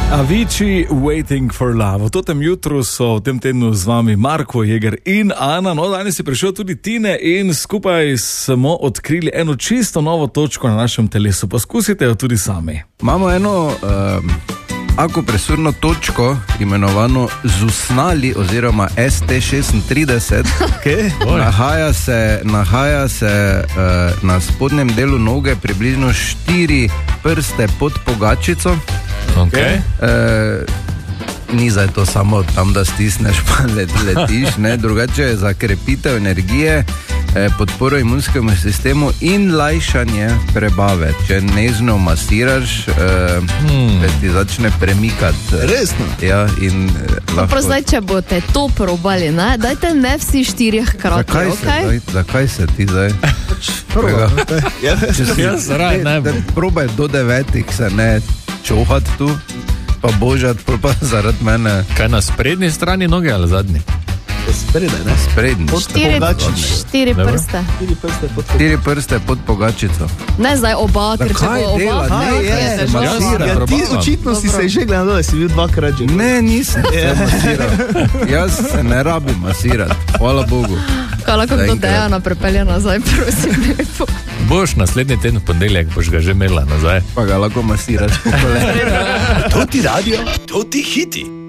Avicii Waiting for Love. V tem jutru so v tem tednu z vami Marko Jeger in Ana. No, danes je prišel tudi Tine in skupaj smo odkrili eno čisto novo točko na našem telesu. Poskusite jo tudi sami. Imamo eno akupresurno točko, imenovano ZUSNALI oziroma ST36. Okay. Nahaja se na spodnjem delu noge, približno 4 prste pod pogačico. Okay. Ni zdaj to samo tam, da stisneš pa letiš, ne? Drugače je za krepitev energije, podporo imunskemu sistemu in lajšanje prebave. Če nežno masiraš, ti začne premikati. Resno? Ja, in lahko... Zdaj, če boste to probali, ne? Dajte ne vsi 4 hkrati, Zakaj se ti zdaj? Probaj do 9 se ne čohati tu, pa božati, pa zaradi mene. Kaj na sprednji strani noge ali zadnji? Spredaj, ne? Sprednji. 4 prste. 4 prste pod pogačico. Ne zdaj oba, ker če bo oba. Ti očitno si se že gledal, da si bil 2-krat že. Ne, nisem se masiral. Jaz se ne rabim masirati, hvala Bogu. Kaj lahko do Dejana prepelje nazaj, prosim lepo. Boš naslednji teden v ponedeljek, boš ga že imela nazaj. Pa ga lahko masiraš po kolenu. To ti radio, to ti hiti.